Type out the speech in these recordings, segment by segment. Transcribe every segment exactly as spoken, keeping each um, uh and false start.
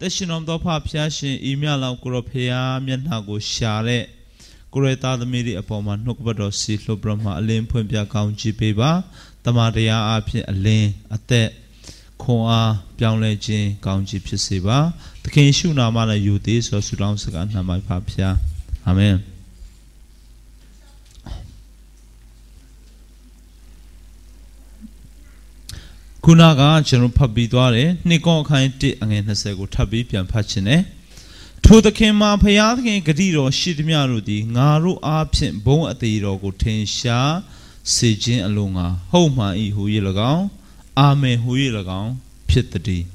တရှင်တော်သောဖဖျားရှင်ဤမြလောက်ကိုရောဖျားမျက်နှာကိုရှာတဲ့ကိုရသားသမီးတွေအပေါ်မှာနှုတ်ကပတ်တော်စီလှုပ်ပြမှာအလင်းဖွင့်ပြကောင်းကြည့်ပေးပါတမန်တရားအဖြစ်အလင်းအသက်ခွန်အားပြောင်းလဲခြင်းကောင်းကြီးဖြစ်စေပါသခင်ရှုနာမနဲ့ယူသေးဆိုဆုတောင်းစကားနှံပါဖဖျားအာမင်ခုနကကျွန်တော်ဖတ်ပြီးသွားတယ်နှစ်ကောအခန်းတစ်အငယ်၂၀ကိုထပ်ပြီးပြန်ဖတ်ခြင်းနဲ့ထိုသခင်မှာဖျားသခင်ဂတိတော်ရှိသည်များတို့သည်ငါတို့အားဖြင့်ဘုန်းအသေးတော်ကိုထင်ရှားစေခြင်းအလိုငါဟုတ်မှန်၏ဟူ၍၎င်းအာမင်ဟူ၍၎င်းဖြစ်တည်း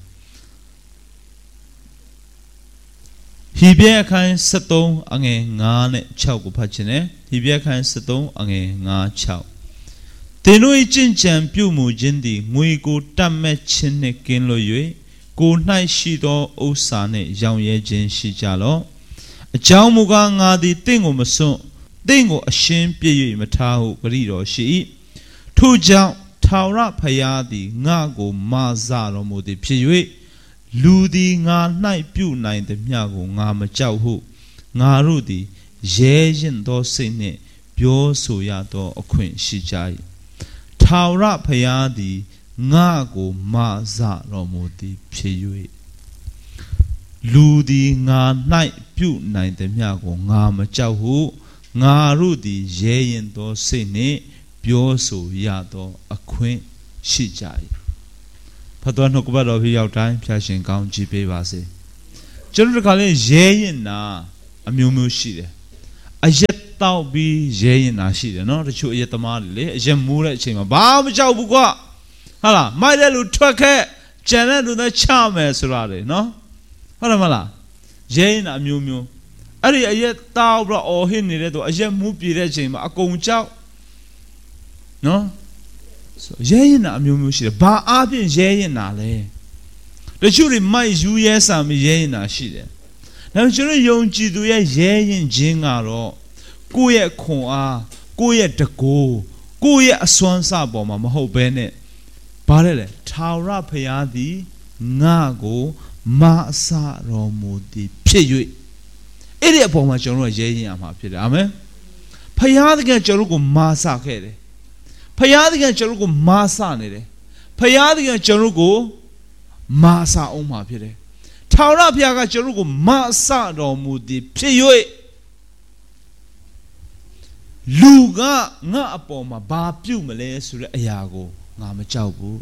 ဟိဘဲအခန်း၁၃အငယ်၅နဲ့၆ကိုဖတ်ခြင်းနဲ့ဟိဘဲအခန်း၁၃အငယ်၅၆သင်တို့၏ကျင့်ကြံပြုမှုခြင်းသည်ငွေကိုတတ်မဲ့ခြင်းနှင့်ကင်းလွတ်၍ကို၌ရှိသောဥစ္စာနှင့်ရောင်ရဲခြင်းရှိကြလော့အကြောင်းမူကားငါသည်တင့်ကိုမစွန့်တင့်ကိုအရှင်းပြည့်၍မထားဟုဂတိတော်ရှိ၏ထို့ကြောင့်ထာဝရဘုရားသည်ငါကိုမဆတော်မူသည်ဖြစ်၍လူသည်ငါ၌ပြုနိုင်သည်မြကိုငါမကြောက်ဟုငါတို့သည်ရဲရင်သောစိတ်နှင့်ပြောဆိုရသောအခွင့်ရှိကြ၏ထာဝရဘုရားသည်ငါကိုမဆတော်မူသည်ဖြစ်၍လူသည်ငါ၌ပြုနိုင်သည်မြကိုငါမကြောက်ဟုငါတို့သည်ရဲရင်သောစိတ်နှင့်ပြောဆိုရသောအခွင့်ရှိကြ၏ဖတ်တော်နှုတ်ကပတ်တော်ဖြစ်ရောက်တိုင်းဖျားရှင်ကောင်းကြည်ပေးပါစေကျွန်တော်တို့ကလည်းရဲရင်နာအမျိုးမျိုးရှိတယ်အရက်တောက်ပြီးရဲရင်နာရှိတယ်နော်တချို့အရက်သမားတွေလေအရက်မိုးတဲ့အချိန်မှာဘာမကြောက်ဘူးကွာဟာလားမိုက်တဲ့လူထွက်ခဲ့ကြံတဲ့လူနဲ့ချမယ်ဆိုတာလေနော်ဟုတ်တယ်မလားရဲရင်နာအမျိုးမျိုးအဲ့ဒီအရက်တောက်ပြီးအော်ဟစ်နေတဲ့သူအရက်မူးပြေတဲ့အချိန်မှာအကုန်ကြောက်နော်ရဲရင်နာအမျိုးမျိုးရှိတယ်ဘာအားဖြင့်ရဲရင်နာလဲတချို့တွေမိုက်ယူရဲဆံပြီးရဲရင်နာရှိတယ်ဒါပေမဲ့ကျွန်တော်ယုံကြည်သူရဲ့ရဲရင်ခြင်းကတော့ကိုယ့်ရဲ့ခွန်အားကိုယ့်ရဲ့တကိုးကိုယ့်ရဲ့အစွမ်းစပေါ်မှာမဟုတ်ဘဲနဲ့ဘာလဲလဲထာဝရဘုရားသည်ငါကိုမဆတော်မူသည်ဖြစ်၍အဲ့ဒီအပေါ်မှာကျွန်တော်တို့ရဲရင်ရမှာဖြစ်တယ်အာမင်ဘုရားသခင်ကျွန်တော်တို့ကိုမဆခဲ့တယ်ဘုရားသခင်ကျွန်တော်တို့ကိုမဆနေတယ်ဘုရားသခင်ကျွန်တော်တို့ကိုမဆအောင်မှာဖြစ်တယ်ထာဝရဘုရားကကျွန်တော်တို့ကိုမဆတော်မူသည်ဖြစ်၍လူကငါအပေါ်မှာဘာပြုတ်မလဲဆိုတဲ့အရာကိုငါမကြောက်ဘူး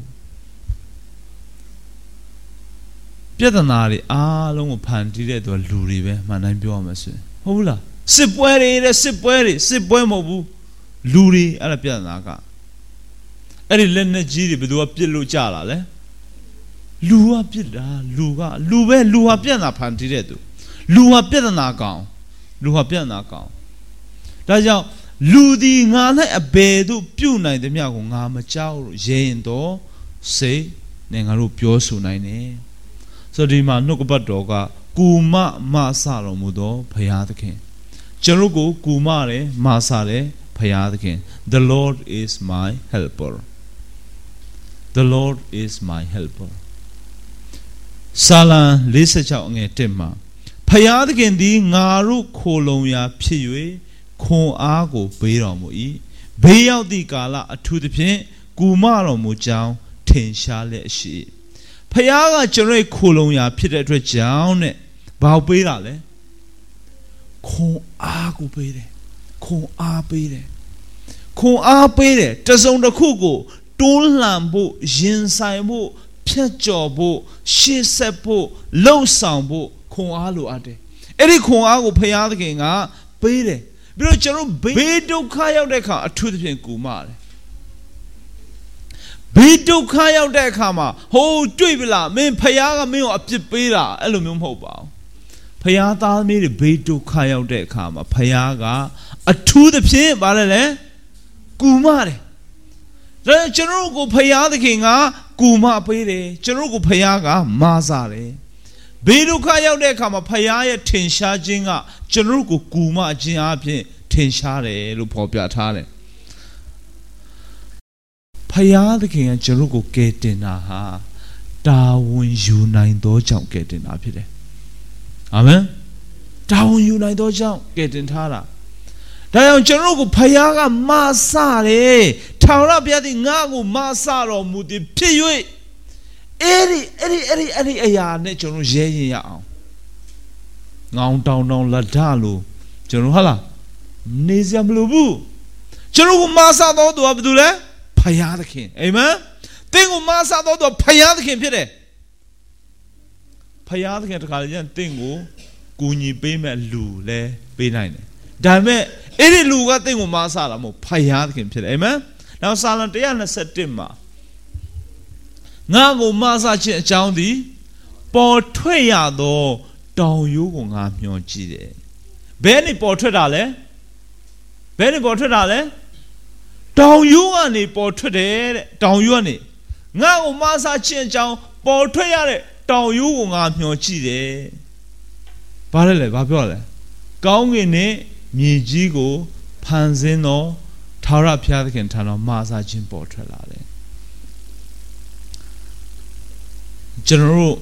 ပြဿနာတွေအားလုံးကိုဖန်တီးတဲ့သူကလူတွေပဲမှန်တိုင်းပြောရမယ်ဆိုရင်ဟုတ်ဘူးလားစစ်ပွဲတွေတဲ့စစ်ပွဲတွေစစ်ပွဲမဟုတ်ဘူးလူတွေအဲ့ဒါပြဿနာကအဲ့ဒီလက်နဲ့ကြီးတွေဘယ်သူကပြစ်လို့ကြလာလဲလူကပြစ်တာလူကလူပဲလူဟာပြဿနာဖန်တီးတဲ့သူလူဟာပြဿနာကောင်လူဟာပြဿနာကောင်ဒါကြောင့်လူဒီငါ၌အဘယ်သို့ပြုနိုင်သည်မြတ်ကိုငါမကြောက်လို့ရဲရင်တော့စိတ်နဲ့ငါတို့ပြောဆိုနိုင်တယ်ဆိုတော့ဒီမှာနှုတ်ကပတ်တော်ကကူမမဆတော်မူသောဘုရားသခင်ကျွန်တော်ကိုကူမတယ်မဆတယ်ဘုရားသခင် The Lord is my helper The Lord is my helper ဆာလံ၄၆အငယ်၁မှာဘုရားသခင်သည်ငါတို့ခိုလုံရာဖြစ်၍ခွန်အားကိုပေးတော်မူ၏ဘေးရောက်သည့်ကာလအထူးသဖြင့်ကူမတော်မူကြောင်းထင်ရှားလျက်ရှိဖခင်ကကျွန်တော်ခိုလုံရာဖြစ်တဲ့အတွက်ကြောင့်နဲ့ဘာပေးတာလဲခွန်အားကိုပေးတယ်ခွန်အားပေးတယ်ခွန်အားပေးတယ်တစုံတစ်ခုကိုတွန်းလှန်ဖို့ရင်ဆိုင်ဖို့ဖြတ်ကျော်ဖို့ရှေ့ဆက်ဖို့လှုပ်ဆောင်ဖို့ခွန်အားလိုအပ်တယ်အဲ့ဒီခွန်အားကိုဖခင်သခင်ကပေးတယ်ပြီးတော့ကျွန်တော်ဘေးဒုက္ခရောက်တဲ့အခါအထူးသဖြင့်ကူမတယ်ဘေးဒုက္ခရောက်တဲ့အခါမှာဟိုးတွေ့ပြီလားမင်းဖယားကမင်းကိုအပြစ်ပေးတာအဲ့လိုမျိုးမဟုတ်ပါဘူးဖယားသားသမီးတွေဘေးဒုက္ခရောက်တဲ့အခါမှာဖယားကအထူးသဖြင့်ဗါလဲလေကူမတယ်ဒါကျွန်တော်ကိုဖယားသခင်ကကူမပေးတယ်ကျွန်တော်ကိုဖယားကမဆတယ်ဘေးဒုက္ခရောက်တဲ့အခါမှာဖယားရဲ့ထင်ရှားခြင်းကကျွန်တော်ကိုကူမခြင်းအပြင်ထင်ရှားတယ်လို့ဖော်ပြထားတယ်ဖယားသခင်ကကျွန်တော်ကိုကယ်တင်တာဟာတာဝန်ယူနိုင်သောကြောင့်ကယ်တင်တာဖြစ်တယ် Amen. Down you night or jump, get in Tara. Dion Jerogo Payaga Masare, Tara Biadi Nago Masaro Mudi Piwe. Eri, Eri, Eri, Eri, Aya, nature Jaya. Now down on La Dalu, Jeruhala, Nizia Blubu. Jerogo Masado to Abdullah, Payadakin. Amen. Tingo Masado to Payadakin Pide. Payadakin to Kalian Tingo, Guni Bema Lu, Le, Benine. Dame, Eri Luga Tingo Masala, Payadakin Pide. Amen. Now Salantiana said Timma. Nago Masa Chaundi, Portwayado, Down you go up your G. Benny portrait ale? Benny portrait ale? Down you any portrait, down you any. Nago Masa Chau, Portwayare, down you go up your G. Parale, Babole. Gong in it, Mijigo, Panzino, Tara Piakan Tano Masa Chin portrait ale. General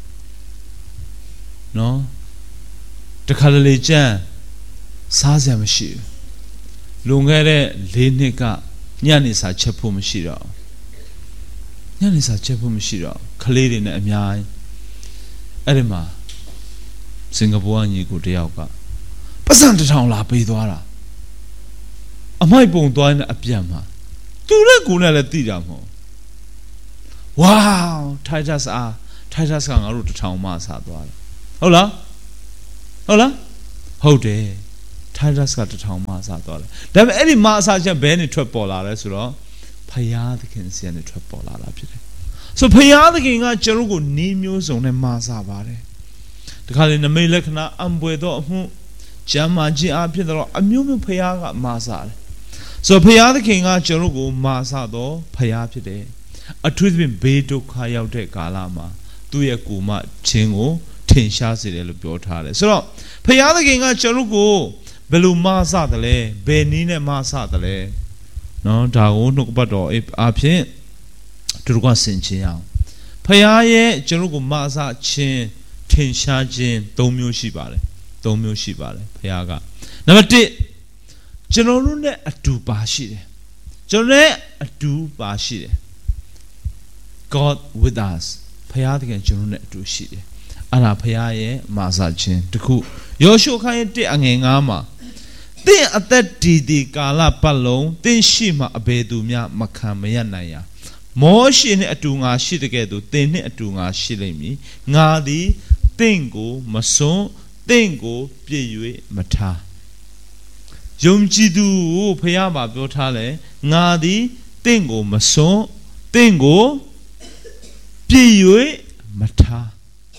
no the Kalalijan Sazamashi Lungere Linika Yanisa Chepumashiro Yanisa Chepumashiro Kalidin Amyai Edema Singapore and Yigudiaka Pasanta Town La Pidwara A my bone doing a piama Do the Guna Latidamo. Wow, Titus are Titus can root to town mass at one. Hola, hola, hold day. Titus got to town mass at all. There any massage and Benny triple hours, Payad can see any triple hour. So Payad king at Jerugo Nimus on a massa body. The Kalin the Melekna Ambuedo who Jamaji Apidro, a Mumu Payaga Massa. So Payad king at Jerugo Massado, Payapide. A truth been beto Kayote Kalama, Tuya Kuma, Chingo, Tin Shasi de Lubotale. So, Payada King at Charugo, Belu Masatale, Benine Masatale. No, Tao no Bado, if Apin, Turga Sinchiao. Payaye, Charugo Masa, Chin, Tin Shajin, Domio Shibale, Domio Shibale, Payaga. Number two, Generone a two bashi. Generone a two bashi. God with us. Payadigan Junet to she. Ana Payaye, Masachin, the coup. Yosho Kayate Angama. Then at that Didi Gala Palon, then Shima Abedumia Makamayanaya. More she in a tunga she together, then a tunga shilemi, Ngadi, Tengo, Mason, Tengo, Piue, Mata. Jumjidu, Payama Botale, Ngadi, Tengo, Mason, Tengo. Piue Mata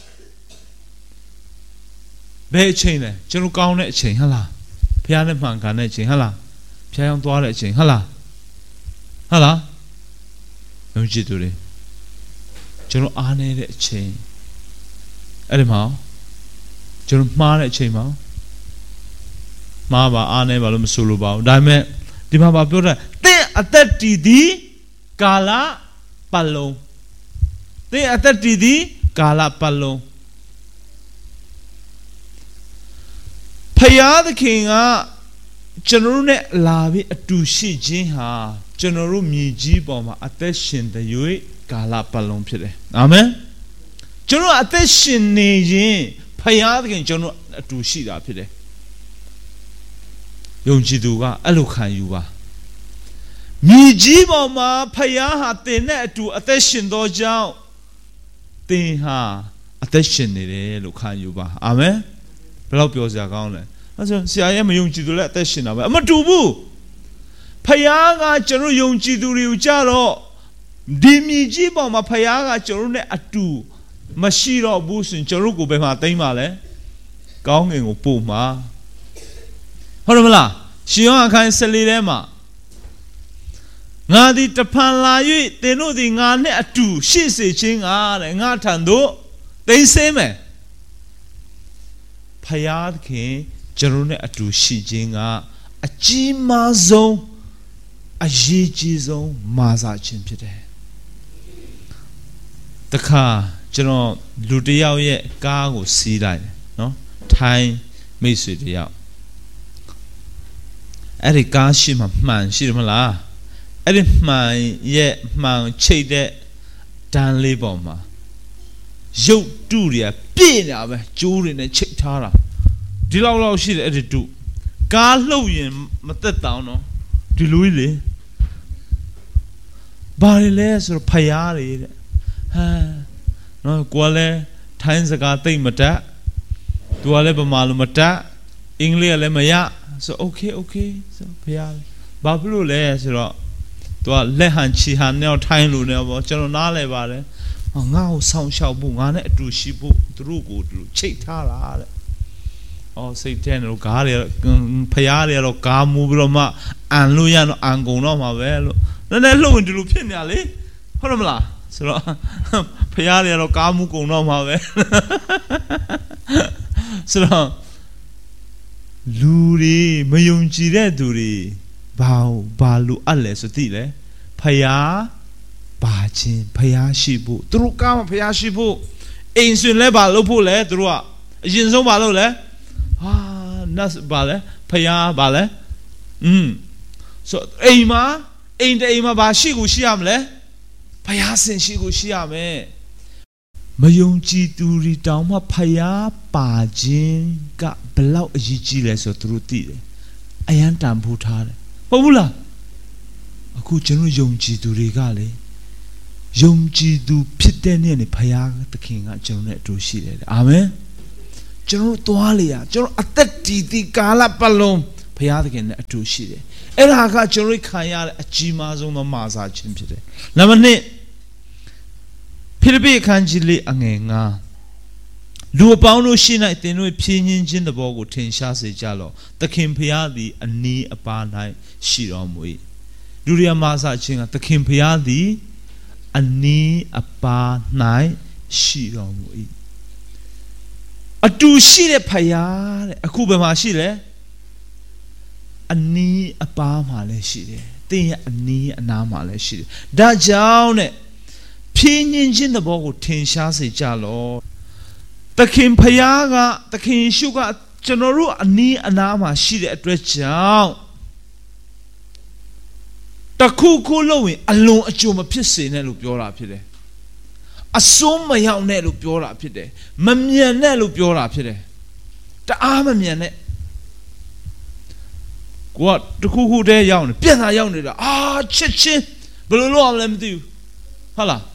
Bay chain, General Gaunet chain, hala. Piano Manganet chain, hala. Piano toilet chain, hala. Hala. Don't you do it? General Arne chain. Edimau General Marnet chain, Mama Arne Valum Suluba, Dime, Dimaba Buddha. They at that Didi Gala Palo. They at that Didi Gala Palo. Paya the king are General Lavi to she Jinha, General Miji Bomber attention the Yui Gala Palom Pile. Amen. General attention Nijin Paya the king General to she that Pile. Yonjiduga, Aluka Yuga. Miji Bomber Paya had the net to attention doja. They ha attention ne Luka Yuba. Amen. Blow your account. See, I am a young to let that shin. I'm a tubu. Payaga, General Young Chiduri Jaro. Dimi Jibo, my Payaga, Jerone at two. Mashiro Bush and Jerugo Bema Taimale. Gong and Puma. Hormala, she on can sell it. Nadi Tapan La Yu, they know the Nane at two. She say Ching are and Natando. They say me. Payad ke Jerune atu shijinga a chimazo a jijizo maza chimpide. The car, General Ludiao ye gago see like no ထိုင်းမိတ်ဆွေတယောက်အဲ့ဒီကားရှိမှမှန်ရှိတယ်မလားအဲ့ဒီမှန်ရဲ့မှန်ချိတ်တဲ့တန်းလေးပေါ်မှာရုပ်တုတွေကပြည့်နေတာပဲကျိုးတွေနဲ့ချိတ်ထားတာဒီလောက်လောက်ရှိတယ်အဲ့ဒီတုကားလှုပ်ရင်မသက်တောင်းတော့ဒီလိုကြီးလေဘာလဲဆိုတော့ဖယားတွေတဲ့ဟာနော်ကိုယ်လည်းထိုင်းစကားသိမတတ်သူကလည်းဗမာလိုမတတ်အင်္ဂလိပ်ကလည်းမရဆိုโอเคโอเคဆိုဖယားဘာဖြစ်လို့လဲဆိုတော့သူကလက်ဟန်ချီဟန်နဲ့ထိုင်းလိုနဲ့ပေါ့ကျွန်တော်နားလဲပါတယ်ငါ့ကိုဆောင်းလျှောက်ဖို့ငါနဲ့အတူရှိဖို့သူတို့ကိုသူချိတ်ထားတာတဲ့အော်စိတ်ထဲတော့ကားတွေဖယားတွေတော့ကားမူပြီးတော့မှအန်လို့ရတော့အန်ကုန်တော့မှာပဲလို့နည်းနည်းလှုပ်ရင်ဒီလိုဖြစ်နေရလေဟုတ်တယ်မလားဆိုတော့ဖယားတွေတော့ကားမူကုန်တော့မှာပဲဆိုတော့လူတွေမယုံကြည်တဲ့သူတွေဘာဘာလို့အပ်လဲဆိုသိလဲဖယားပါချင်းဖယားရှိဖို့သူတို့ကားမဖယားရှိဖို့အိမ်ဆွင်လဲဘာလုပ်ဖို့လဲသူတို့ကအရင်ဆုံးဘာလုပ်လဲဟာနတ်ဘာလဲဖယားဘာလဲอืมဆိုအိမ်မှာအိမ်တအိမ်မှာဘာရှိကိုရှိရမလဲဖယားစင်ရှိကိုရှိရမယ်မယုံကြည်သူတွေတောင်မှဖယားပါခြင်းကဘလောက်အရေးကြီးလဲဆိုသူတို့သိတယ်အယံတန်ဖိုးထားတယ်ဟုတ်ဘူးလားအခုကျွန်တော်ယုံကြည်သူတွေကလေယုံကြည်သူဖြစ်တဲ့နေ့နဲ့ဖယားသခင်ကကျွန်တော်နဲ့အတူရှိတယ်အာမင်ကျွန်တော်သွားလေရကျွန်တော်အသက်တည်တည်ကာလပတ်လုံးဖယားသခင်နဲ့အတူရှိတယ်အဲ့ဒါကကျွန်တော်ခံရတဲ့အကြီးမားဆုံးသောမာစာခြင်းဖြစ်တယ်နံပါတ်နှစ်ဖိလိပ္ပိအခန်းကြီးလေးအငယ်ငါးလူအပေါင်းတို့ရှိ၌သင်တို့ဖြင်းညင်းခြင်းတဘောကိုထင်ရှားစေကြလော့သခင်ဖယားသည်အနီးအပါး၌ရှိတော်မူ၏လူရမာစာခြင်းကသခင်ဖယားသည်အနီးအပါး၌ရှိတော်မူ၏အတူရှိတဲ့ဖယားတဲ့အခုဘယ်မှာရှိလဲအနီးအပါးမှာလည်းရှိတယ်သင်ရဲ့အနီးအနားမှာလည်းရှိတယ်ဒါကြောင့်တဲ့ဖြင်းညင်းခြင်းတဘောကိုထင်ရှားစေကြလော့သခင်ဖယားကသခင်ယေရှုကကျွန်တော်တို့အနီးအနားမှာရှိတဲ့အတွက်ကြောင့်တခုခုလို့ဝင်အလွန်အကျိုးမဖြစ်စေနဲ့လို့ပြောတာဖြစ်တယ်အစိုးမရောက်နဲ့လို့ပြောတာဖြစ်တယ်မမြန်နဲ့လို့ပြောတာဖြစ်တယ်တအားမမြန်နဲ့ကိုကတခုခုတည်းရောက်နေပြက်စာရောက်နေတာအာချစ်ချင်းဘယ်လိုလုပ်အောင်လဲမသိဘူးဟုတ်လား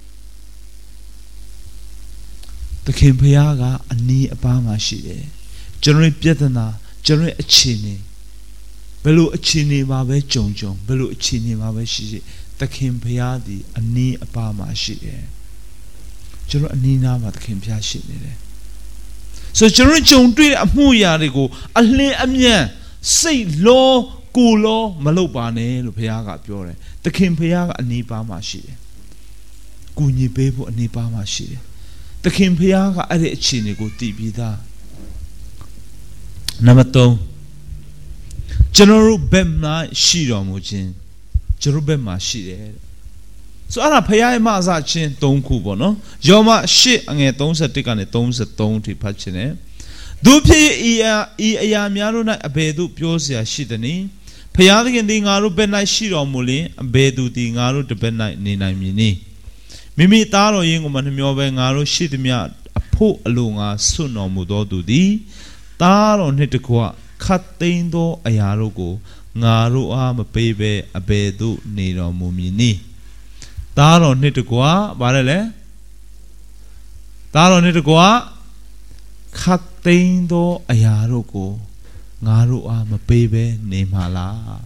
သခင်ဖယားကအနီးအပါးမှာရှိတယ်ကျွန်တော်ပြဿနာကျွန်တော်အခြေအနေဘယ်လိုအခြေအနေမှာပဲကြုံကြုံဘယ်လိုအခြေအနေမှာပဲရှိရှိသခင်ဖယားသည်အနီးအပါးမှာရှိတယ်ကျွန်တော်အနီးနားမှာသခင်ဖယားရှိနေတယ်ဆိုကျွန်တော်ကြုံတွေ့တဲ့အမှုရာတွေကိုအလင်းအမြန်စိတ်လောကိုလောမလုပ်ပါနဲ့လို့ဘုရားကပြောတယ်သခင်ဘုရားကအနီးပါးမှာရှိတယ်ကူညီပေးဖို့အနီးပါးမှာရှိတယ်သခင်ဘုရားကအဲ့ဒီအခြေအနေကိုတည်ပြီးသားနံပါတ်သုံးကျွန်တော်တို့ဘက်မှာရှိတော်မူခြင်းကျွန်တော်ဘက်မှာရှိတယ်ဆိုအဲ့ဒါဘုရားရဲ့မအစချင်းသုံးခုပေါ့နော်ယောမရှစ်အငယ်သုံးဆယ့်တစ်ကနေသုံးဆယ့်သုံးထိဖတ်ခြင်းနဲ့သူဖြစ်ဤအဤအရာများတို့၌အဘယ်သို့ပြောเสียရှိသနည်းဖျားသခင်သည်ငါတို့ဘက်၌ရှိတော်မူလျှင်အဘယ်သူသည်ငါတို့တစ်ဘက်၌နေနိုင်မည်နည်းမိမိသားတော်ရင်ကိုမနှမျောပဲငါတို့ရှိသမျှအဖို့အလိုငါဆွတ်တော်မူသောသူသည်သားတော်နှင့်တကွခတ်သိမ်းသောအရာတို့ကိုငါတို့အားမပေးဘဲအဘယ်သို့နေတော်မူမည်နည်းသားတော်နှင့်တကွဗါတယ်လေသားတော်နှင့်တကွခတ်သိမ်းသောအရာတို့ကိုငါတို့အားမပေးဘဲနေမှာလား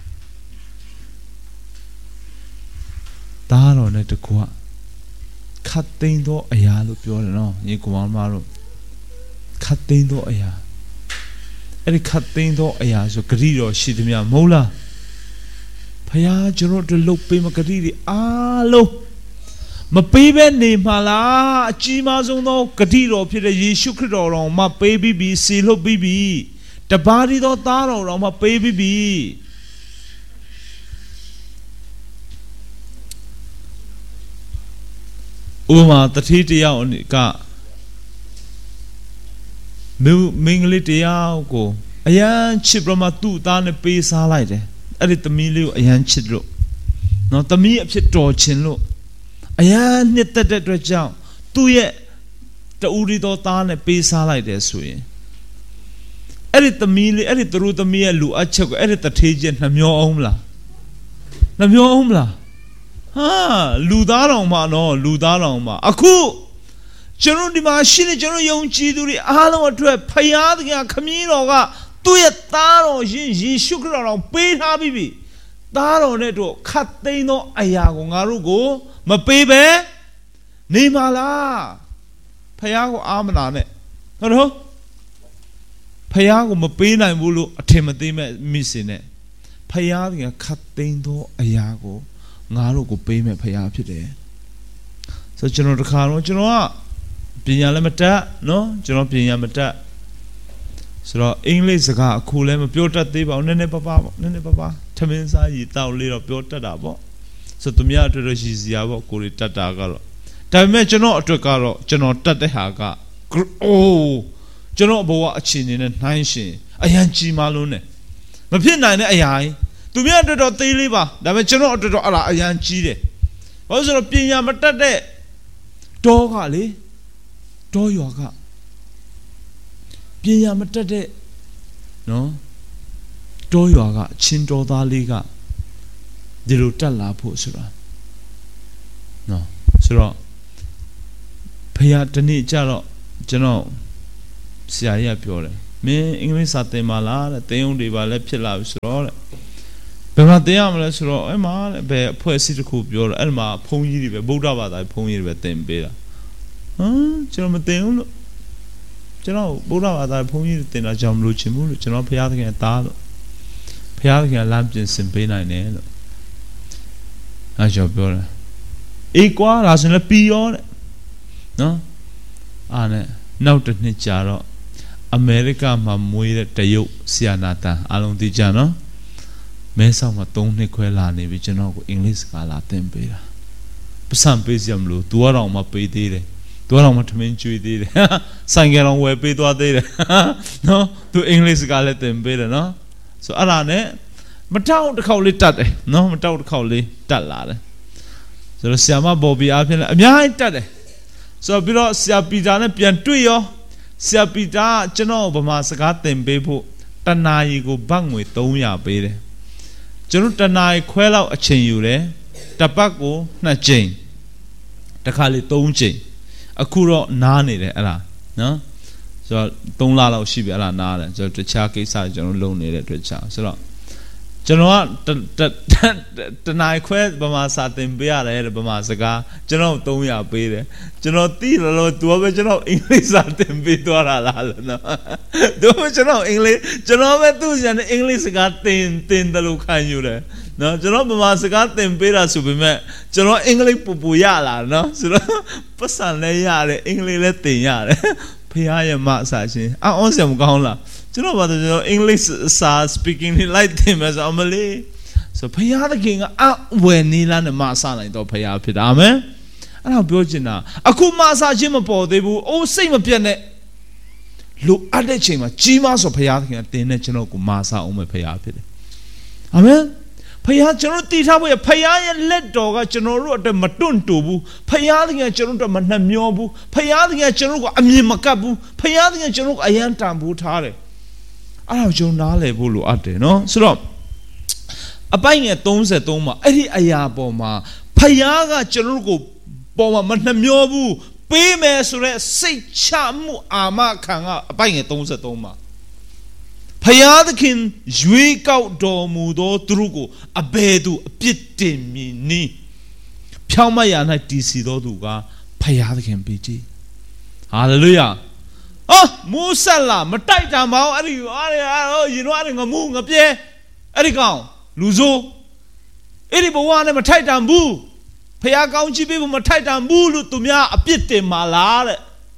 သားတော်နဲ့တကွခတ်သိမ်းသောအရာလို့ပြောတယ်နော်ညီကောင်မတို့ခတ်သိမ်းသောအရာအဲ့ဒီခတ်သိမ်းသောအရာဆိုဂရိတော်ရှိသမျှမဟုတ်လားဖယားကျွန်တော်တို့လုတ်ပေးမဂရိတွေအားလုံးမပေးဘဲနေမှာလားအကြီးမားဆုံးသောဂတိတော်ဖြစ်တဲ့ယေရှုခရစ်တော်တော်မှပေးပြီးပြီစီလွတ်ပြီးပြီတပါးဒီသောသားတော်တော်မှပေးပြီးပြီဥပမာတတိတယောက်က Mingli Tiago, a yan chibrama tu dan a piece I like it. Edit the milu a yan chidro. Not the me up chit torchin look. A yan knit that dredge out. Two yet the Urido dan a piece I like this way. Edit the meal, edit the root of me a lu, a check, edit the tajan, Namyo Omla. Namyo Omla. Ah, Ludarong ma no, Ludarong ma. Aku! General di machine, General Young Chiduri, Alamo to a Payad, Camino, do it, Taro, Jinji, Sugar, Pay Habibi. Taro Neto, Cateno, Ayago, Narugo, my baby, Nimala, Payago Amanane. Hello? Payago, my pain, I will a Timothy missing it. Payad, Cateno, Ayago, Narugo, pay me Payapide. So General Carlo, General. Pinyamata, no? General Pinyamata. So English ga cool em pure tiba, nene papa, nene papa. Taminsa yitao little pure tadabo. So to me out to the Shiziabo, Kurita Tagalo. Tame General Tricaro, General Tatehaga. Oh, General Boa Chin and Nanshi, a yanchi malune. My pin nine ai. To me out to the Tiliba, the General to a yanchi. Also Pinyamata de Dogali. Do yoga. Pinyamata no? Do yoga, Chindo da liga. Dilutala pusura. No, Sura. Payatani Jaro, General Sia Pure. Me English at the Mala, the only Valepilla Sura. Bemadeam Lesro, Emma, be poesy to coop your Elma, Pony, Buddha, I pony with them better. General Mateo, General Buddha, I pony in a jam lucimu, General Piatic and Talo. Piatic and Lampkins and Pena in it. I shall be equal as in a peon. No? Anne, noted Nicharo. America, Mamuida, Tayo, Sianata, Along di Jano. Mesa Matone Quelani, which you know English Gala Tempera. Some Pisium Blue, two around my pay did. Don't want to mention it. Sang along where pay to a day. No, to English Gala Tempera, no? So Alane, but out the cowley tate, no, but out the cowley talade. So the Siama Bobby up in a behind tate. So below Siapidana Piantuyo, Siapida, General Bamasagat and Bebo, Tanai go bang with Tomia Bede. General Tanai quell a chain you there, Tabaco, not chain. Takali Tom chain. Akuro Nani de Ella, no? So don't allow she be Ella Nada, so the Chaki side general lonely at the child. So General Tanai quell Bamasa and Biara Bamasaga, General Tomia Bede, General Tilo to a General English at them Bitora Lala. Do General English, General Methusian English got tin, tin the look on you there. No, General Bamasaga and Bera Subime, General English Pupuyala, no? So Pasan Layare, English Latin, Pia Massage. I also am gone. Do you know what the English are speaking like them as Amelie? So Pia the king out when Nilan and Masana do Pia Pidame. And I'll build you now. I could massage him upon they will all same a piano. Look at the chamber, Jimas or Pia at the national Massa Ome Pia Pid. Amen. Paya General Tita way a Paya and let dog at General the Matun Tubu, Payading at General Manamiobu, Payading at General Amimakabu, Payading at General Ayantambu Tare. I have Jonale Bulu Ate, no? So, a buying at Toms at Toma, Eddie Ayaboma, Payaga General Boma Manamiobu, Payme Sure, say Chamu Ama Kanga, buying at Toms at Toma. Payadakin, Jui out domudo drugo, a bedu, a pitimini. Piamayana tisido duga, Payadakin piti. Hallelujah. Oh, Musala, Mataita Mao, are you are you know, a moon up there? Ericon, Luzo, Eribawana, Mataita Boo, Payakaunchi people, Mataita Bulu to me, a piti malare.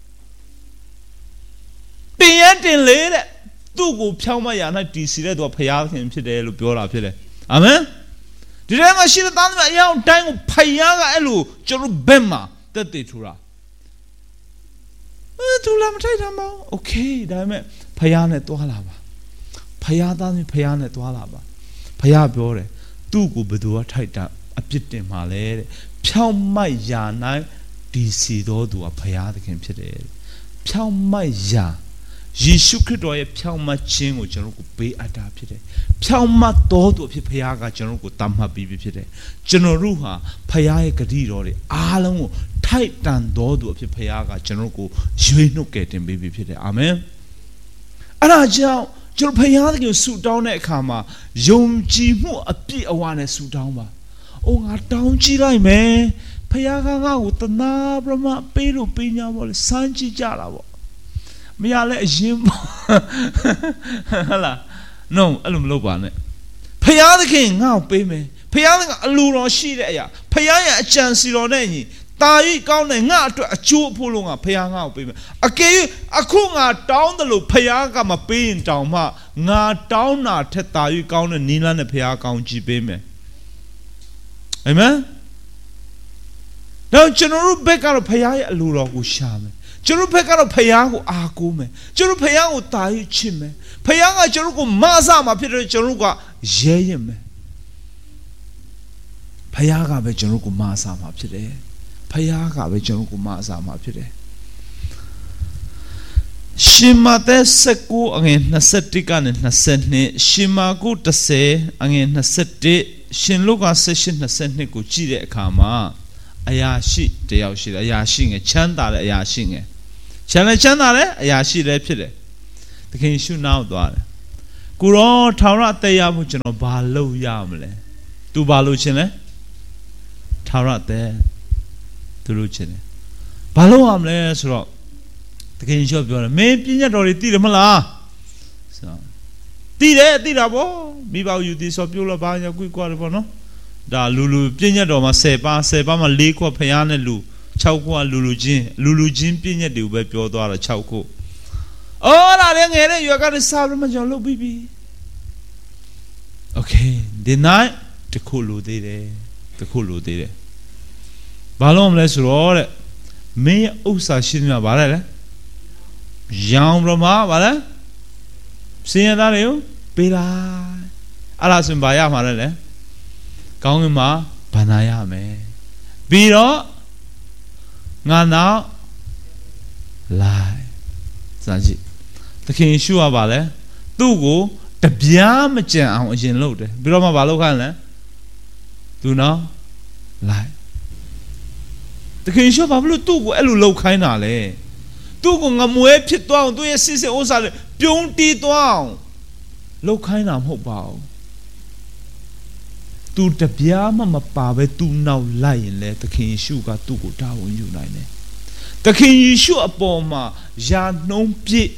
Piantin lady. Do go Piamayana tisido to Payakin today, Lupiola Pide. Amen? Did I ever see the young time of Payaga Elu, Jerubema, that they tura? To လာမထိုက်တာမဟုတ်โอเคဒါပေမဲ့ဖယားနဲ့တွားလာပါဖယားသားမျိုးဖယားနဲ့တွားလာပါဖယားပြောတယ်သူ့ကိုဘယ်သူကထိုက်တာအပြစ်တင်ပါလဲတဲ့ဖြောင့်မတ်ရာ၌ဒီစီတော်သူကဖယားသခင်ဖြစ်တယ်ဖြောင့်မတ်ရာယေရှုခရစ်တော်ရဲ့ဖြောင့်မတ်ခြင်းကိုကျွန်တော်တို့ပေးအပ်တာဖြစ်တယ်ဖြောင့်မတ်တော်သူအဖြစ်ဖယားကကျွန်တော်တို့ကိုတတ်မှတ်ပြီးဖြစ်တယ်ကျွန်တော်တို့ဟာဖယားရဲ့ဂရုတော်တွေအားလုံးကိုထိုက်တန်တော်သူအဖြစ်ဖယားကကျွန်တော်တို့ကိုရွေးနှုတ်ကယ်တင်ပေးပြီးဖြစ်တယ်အာမင်အဲ့ဒါကြောင့်ကျွန်တော်ဖယားသခင်ကိုဆုတောင်းတဲ့အခါမှာယုံကြည်မှုအပြည့်အဝနဲ့ဆုတောင်းပါ။အိုငါတောင်းကြည့်လိုက်မယ်။ဖယားကငါ့ကိုတနာပရမပေးလို့ပေးညာပေါ့လေစမ်းကြည့်ကြတာပေါ့။မရလဲအရင်ပေါ့။ဟလာ။ no အဲ့လိုမလုပ်ပါနဲ့။ဖယားသခင်ငါ့ကိုပေးမယ်။ဖယားသခင်အလိုတော်ရှိတဲ့အရာဖယားရဲ့အကြံစီတော်နဲ့ညီတာ၍ကောင်းတဲ့ငါအတွက်အကျိုးအဖို့လုံးကဖယားငါ့ကိုပေးမယ်အကယ်၍အခုငါတောင်းတယ်လို့ဖယားကမပေးရင်တောင်မှငါတောင်းတာထက်တာ၍ကောင်းတဲ့နီးလန်းနဲ့ဖယားကောင်းကြည့်ပေးမယ်အာမင်တော့ကျွန်တော်တို့ဘက်ကတော့ဖယားရဲ့အလိုတော်ကိုရှာမယ်ကျွန်တော်ဘက်ကတော့ဖယားကိုအားကိုးမယ်ကျွန်တော်ဖယားကိုတာ၍ချစ်မယ်ဖယားကကျွန်တော်ကိုမဆမှာဖြစ်တယ်ကျွန်တော်ကရဲရင်မယ်ဖယားကပဲကျွန်တော်ကိုမဆမှာဖြစ်တယ်ဖယားကပဲကျွန်တော်ကိုမအစာမှာဖြစ်တယ်ရှင်မဿဲ၁၉အငယ်၂၁ကနေ၂၂ရှင်မာကု၁၀အငယ်၂၁ရှင်လုကာ၁၈၂၂ကိုကြည့်တဲ့အခါမှာအရာရှိတယောက်ရှိတယ်အရာရှိငယ်ချမ်းသာတဲ့အရာရှိငယ်ချမ်းလည်းချမ်းသာတဲ့အရာရှိလည်းဖြစ်တယ်သခင်ယေရှုနောက်သွားတယ်ကိုရောထာဝရအသက်ရဖို့ကျွန်တော်ဘာလုပ်ရမလဲသူဘာလုပ်ခြင်းလဲထာဝရအသက်သူတို့ချင်တယ်ဘာလို့ရမလဲဆိုတော့တကယ်ရှော့ပြောတယ်မင်းပြည့်ညတ်တော်တွေသိတယ်မလားဆိုတော့သိတယ်သိတာပေါ့မိဘယူသည်ဆိုပြောလို့ဘာညာကွိကွာတယ်ပေါ့နော်ဒါလူလူပြည့်ညတ်တော်မှာ၁၀ပါး၁၀ပါးမှာ၄ခွက်ဖျားနဲ့လူ၆ခွက်လူလူချင်းလူလူချင်းပြည့်ညတ်တွေကိုပဲပြောသွားတာ၆ခုအော်ဒါလည်းငယ်တဲ့ရွာကတည်းစားလို့မကြောက်လို့ပြီးပြီโอเคဒီနိုင်တခုလူသေးတယ်တခုလူသေးတယ်ဘာလို့မလဲဆိုတော့တဲ့မင်းဥစ္စာရှိနေမှာဗါလဲလေရောင်ဘရမဗါလဲစင်ရသားတွေကိုပေးလိုက်အဲ့ဒါဆိုရင်ဗာရမှာလဲလေကောင်းကင်မှာဗန္နာရမယ်ပြီးတော့ငါနောက်လိုက်စာကြည့်သခင်ယေရှုကဗါလဲသူ့ကိုတပြားမကြံအောင်အရင်လုပ်တယ်ပြီးတော့မှဗာလုပ်ခိုင်းလဲသူနောက်လိုက်တခင်ရှောဘာလို့သူ့ကိုအဲ့လိုလှုပ်ခိုင်းတာလဲသူ့ကိုငမွဲဖြစ်သွားအောင်သူ့ရဲ့စစ်စစ်ဥစ္စာတွေပြုံးတီးသွားအောင်လှုပ်ခိုင်းတာမဟုတ်ပါဘူးသူတပြားမှမပါပဲသူ့နောက်လိုက်ရင်လေတခင်ယေရှုကသူ့ကိုတာဝန်ယူနိုင်တယ်တခင်ယေရှုအပေါ်မှာယာနှုံးပြည့်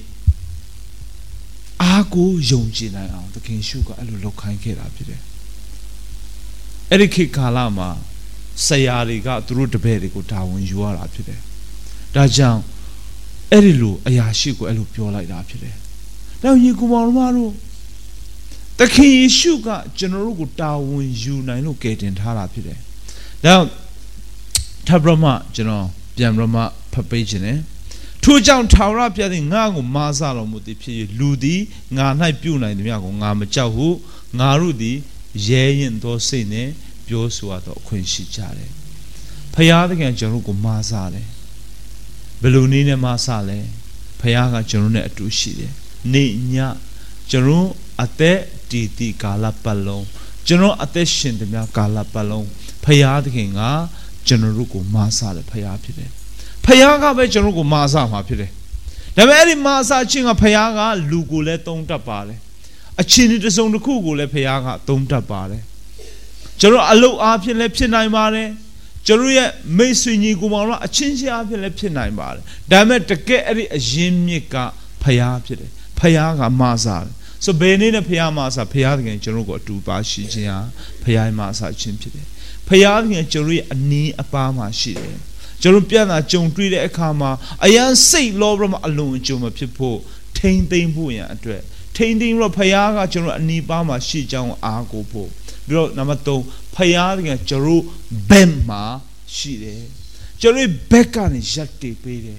အားကိုယုံကြည်နိုင်အောင်တခင်ယေရှုကအဲ့လိုလှုပ်ခိုင်းခဲ့တာဖြစ်တယ်အဲ့ဒီခေတ်ကာလမှာဆရာတွေကသူတို့တပည့်တွေကိုတာဝန်ယူရတာဖြစ်တယ်။ဒါကြောင့်အဲ့ဒီလိုအရာရှိကိုအဲ့လိုပြောလိုက်တာဖြစ်တယ်။နောက်ညီကောင်မောင်တို့တခင်ယေရှုကကျွန်တော်တို့ကိုတာဝန်ယူနိုင်လို့ကယ်တင်ထားတာဖြစ်တယ်။ဒါထပ်ပြီးမှကျွန်တော်ပြန်ပြီးမှဖတ်ပေးခြင်းနဲ့ထို့ကြောင့်ထာဝရဘုရားသည်ငါ့ကိုမာစတော်မူသည်ဖြစ်၍လူသည်ငါ၌ပြုနိုင်သည်များကိုငါမကြောက်ဟုငါတို့သည်ရဲရင်သောစိတ်နဲ့ပြောဆိုတော့အခွင့်ရှိကြတယ်ဖယားသခင်ကျွန်တော်ကိုမာစားတယ်ဘယ်လိုနည်းနဲ့မာစားလဲဖယားကကျွန်တော်နဲ့အတူရှိတယ်နေညကျွန်တော်အသက်တည်တည်ကာလပတ်လုံးကျွန်တော်အသက်ရှင်သည်များကာလပတ်လုံးဖယားသခင်ကကျွန်တော်တို့ကိုမာစားတယ်ဖယားဖြစ်တယ်ဖယားကပဲကျွန်တော်ကိုမာစားမှာဖြစ်တယ်ဒါပေမဲ့အဲ့ဒီမာစားခြင်းကဖယားကလူကိုလည်းသုံးတတ်ပါတယ်အချင်းတစ်စုံတစ်ခုကိုလည်းဖယားကသုံးတတ်ပါတယ်ကျွန်တော်အလုတ်အားဖြင့်လည်းဖြစ်နိုင်ပါတယ်ကျွန်တော်ရဲ့မိတ်ဆွေညီကိုမောင်တို့အချင်းချင်းအားဖြင့်လည်းဖြစ်နိုင်ပါတယ်ဒါပေမဲ့တကယ်အဲ့ဒီအရင်မြစ်ကဖယားဖြစ်တယ်ဖယားကမာစားတယ်ဆိုဘယ်နည်းနဲ့ဖယားမာစားဖယားတကယ်ကျွန်တော်ကိုအတူပါရှိခြင်းဟာဖယားမာစားခြင်းဖြစ်တယ်ဖယားတကယ်ကျွန်တော်ရဲ့အနီးအပါးမှာရှိတယ်ကျွန်တော်ပြန်လာကြုံတွေ့တဲ့အခါမှာအယံစိတ်လောဘမှာအလွန်အကျွံမဖြစ်ဖို့ထိမ့်သိမ့်ဖို့ရန်အတွက်ထိမ့်သိမ့်တော့ဖယားကကျွန်တော်အနီးပါးမှာရှိကြောင်းအားကိုဖို့ပြီးတော့နံပါတ်၃ဖယားတကယ်ကျွန်တော်ဘက်မှာရှိတယ်ကျွန်တော်ဘက်ကနေရက်တည်ပေးတယ်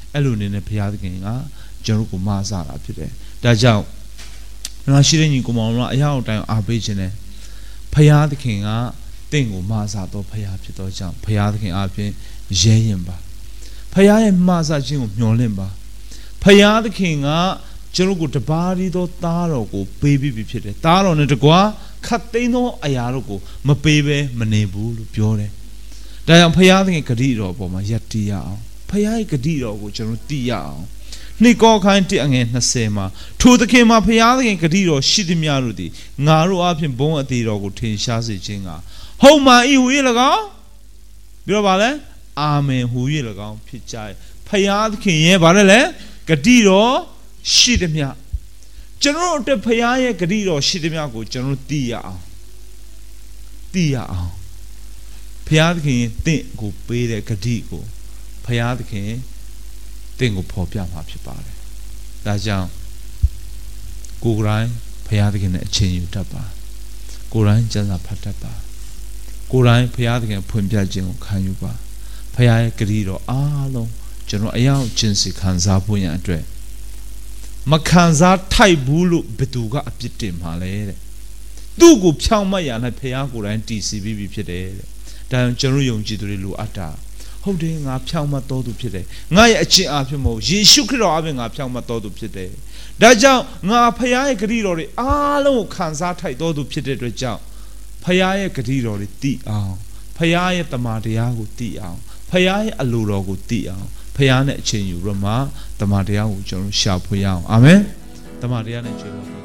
အဲ့လိုနေနဲ့ဘုရားသခင်ကကျွန်တော်ကိုမဆတာဖြစ်တယ်ဒါကြောင့်ငါရှိတဲ့ညီကောင်မောင်တို့ကအရာအတိုင်းအားပေးခြင်းနဲ့ဘုရားသခင်ကတင့်ကိုမဆတော့ဘုရားဖြစ်တော့ကြောင့်ဘုရားသခင်အားဖြင့်ရဲရင်ပါဘုရားရဲ့မဆခြင်းကိုမျှော်လင့်ပါဘုရားသခင်ကကျွန်တော်ကိုတပါးရီသောသားတော်ကိုပေးပြီးဖြစ်တယ်သားတော်နဲ့တကွာခတ်သိမ်းသောအရာတို့ကိုမပေးဘဲမနေဘူးလို့ပြောတယ်ဒါကြောင့်ဘုရားသခင်ဂတိတော်ပေါ်မှာယက်တည်ရအောင်ဘုရားရဲ့ဂတိတော်ကိုကျွန်တော်သိရအောင်နှိကောခိုင်းတစ်အငယ်20မှာထိုသခင်မှာဘုရားသခင်ဂတိတော်ရှိသည်များတို့သည်ငါတို့အဖင်ဘုန်းအသေးတော်ကိုထင်ရှားစေခြင်းကဟုတ်မှန်ဤဟူ၍၎င်းပြောပါလဲအာမင်ဟူ၍၎င်းဖြစ်ကြ၏ဘုရားသခင်ရဲ့ဗါလဲလေဂတိတော်ရှိသည်များကျွန်တော်တို့ဘုရားရဲ့ဂတိတော်ရှိသည်များကိုကျွန်တော်သိရအောင်သိရအောင်ဘုရားသခင်တင့်ကိုပေးတဲ့ဂတိကိုဘုရားသခင်တင့်ကိုဖော်ပြမှာဖြစ်ပါတယ်ဒါကြောင့်ကိုယ်တိုင်ဘုရားသခင်နဲ့အချင်းယူတတ်ပါကိုယ်တိုင်ကျမ်းစာဖတ်တတ်ပါကိုယ်တိုင်ဘုရားသခင်ဖွင့်ပြခြင်းကိုခံယူပါဘုရားရဲ့ဂတိတော်အားလုံးကျွန်တော်အရောက်ချင်းစီခံစားဖို့ရန်အတွက်မခံစားထိုက်ဘူးလို့ဘယ်သူကအပြစ်တင်မှာလဲတဲ့သူ့ကိုဖြောင်းမတ်ရ၌ဘုရားကိုယ်တိုင်တည်စီပြီးဖြစ်တယ်တဲ့ဒါကြောင့်ကျွန်တော်ယုံကြည်သူတွေလိုအပ်တာဟုတ်တယ်ငါဖြောင်းမတ်တော်သူဖြစ်တယ်ငါရဲ့အချင်းအားဖြင့်မဟုတ်ယေရှုခရစ်တော်အားဖြင့်ငါဖြောင်းမတ်တော်သူဖြစ်တယ်ဒါကြောင့်ငါဘုရားရဲ့ဂတိတော်တွေအားလုံးကိုခံစားထိုက်တော်သူဖြစ်တဲ့အတွက်ကြောင့်ဘုရားရဲ့ဂတိတော်တွေသိအောင်ဘုရားရဲ့တမန်တရားကိုသိအောင်ဘုရားရဲ့အလိုတော်ကိုသိအောင်ဘုရားနဲ့အချင်းယူရမှာတမန်တရားကိုကျွန်တော်ရှာဖွေရအောင်အာမင်တမန်တရားနဲ့ကြွေးပါ